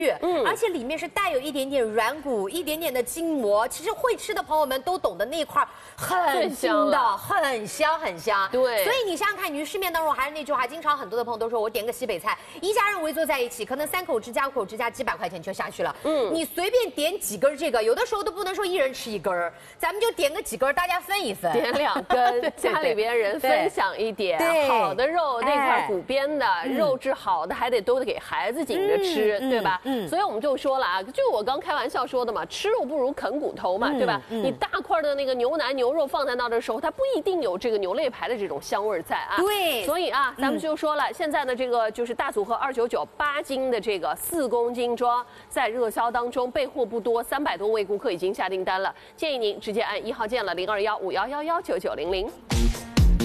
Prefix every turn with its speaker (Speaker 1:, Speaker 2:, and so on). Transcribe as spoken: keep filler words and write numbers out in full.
Speaker 1: 嗯，而且里面是带有一点点软骨、一点点的筋膜。其实会吃的朋友们都懂得那块很香的，很香很香。
Speaker 2: 对，
Speaker 1: 所以你想想看，你市面当中还是那句话，经常很多的朋友都说我点个西北菜，一家人围坐在一起，可能三口之家、五口之家几百块钱就下去了。嗯，你随便点几根这个，有的时候都不能说一人吃一根，咱们就点个几根，大家分一分，
Speaker 2: 点两根，家里边人分享一点。好的肉那块骨边的肉质好的，还得都得给孩子紧着吃，对吧？嗯，所以我们就说了啊，就我刚开玩笑说的嘛，吃肉不如啃骨头嘛，对吧？你大块的那个牛腩牛肉放在那的时候，它不一定有这个牛肋排的这种香味在啊。
Speaker 1: 对，
Speaker 2: 所以啊，咱们就说了，现在的这个就是大组合二九九八斤的这个四公斤装，在热销当中备货不多，三百多位顾客已经下订单了，建议您直接按一号键了零二幺五幺幺幺九九零零。